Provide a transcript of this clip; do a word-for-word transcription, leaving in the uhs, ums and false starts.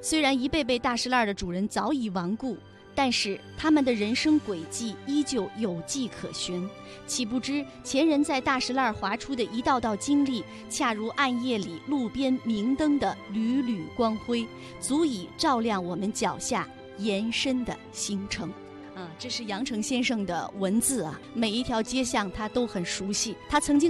虽然一辈辈大石烂的主人早已亡故，但是他们的人生轨迹依旧有迹可循。岂不知前人在大石烂划出的一道道经历，恰如暗夜里路边明灯的缕缕光辉，足以照亮我们脚下延伸的星程。啊，这是杨成先生的文字啊，每一条街巷他都很熟悉。他曾经